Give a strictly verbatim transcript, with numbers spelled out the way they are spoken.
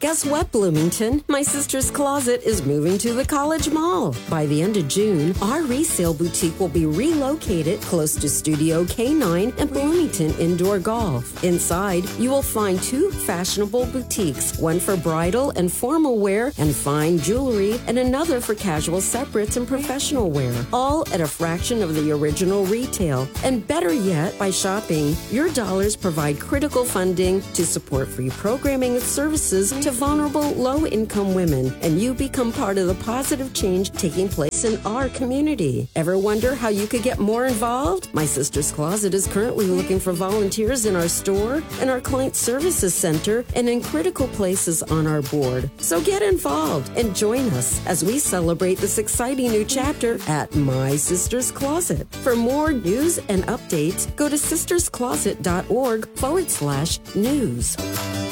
Guess what, Bloomington? My sister's closet is moving to the College Mall. By the end of June, our resale boutique will be relocated close to Studio K nine and Bloomington Indoor Golf. Inside, you will find two fashionable boutiques, one for bridal and formal wear and fine jewelry, and another for casual separates and professional wear, all at a fraction of the original retail. And better yet, by shopping, your dollars provide critical funding to support free programming and services to vulnerable, low-income women, and you become part of the positive change taking place in our community. Ever wonder how you could get more involved? My Sister's Closet is currently looking for volunteers in our store, in our client services center, and in critical places on our board. So get involved and join us as we celebrate this exciting new chapter at My Sister's Closet. For more news and updates, go to sisterscloset.org forward slash news.